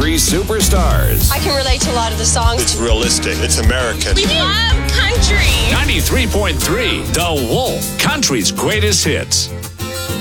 country superstars. I can relate to a lot of the songs. It's realistic. It's American. We love country. 93.3 The Wolf, country's greatest hits.